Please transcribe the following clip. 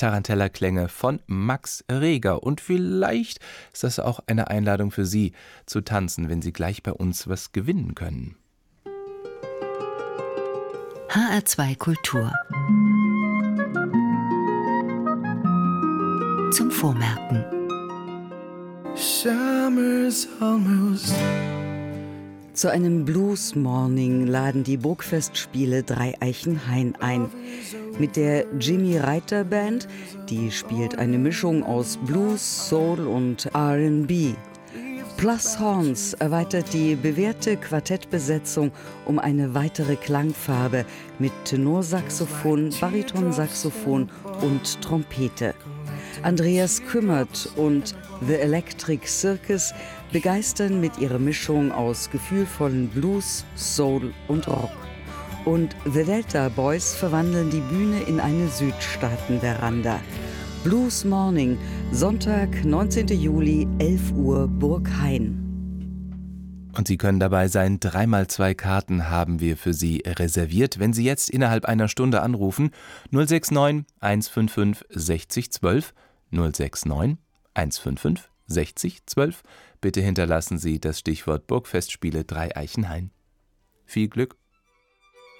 Tarantella-Klänge von Max Reger. Und vielleicht ist das auch eine Einladung für Sie zu tanzen, wenn Sie gleich bei uns was gewinnen können. HR2 Kultur zum Vormerken. Summer's almost. Zu einem Blues Morning laden die Burgfestspiele Dreieichenhain ein. Mit der Jimmy Reiter Band, die spielt eine Mischung aus Blues, Soul und R&B. Plus Horns erweitert die bewährte Quartettbesetzung um eine weitere Klangfarbe mit Tenorsaxophon, Baritonsaxophon und Trompete. Andreas Kümmert und The Electric Circus begeistern mit ihrer Mischung aus gefühlvollen Blues, Soul und Rock. Und The Delta Boys verwandeln die Bühne in eine Südstaaten-Veranda. Blues Morning, Sonntag, 19. Juli, 11 Uhr, Burg Hain. Und Sie können dabei sein. 3x2 Karten haben wir für Sie reserviert. Wenn Sie jetzt innerhalb einer Stunde anrufen, 069 155 60 12, 069 155 60 12. Bitte hinterlassen Sie das Stichwort Burgfestspiele Dreieichenhain. Viel Glück!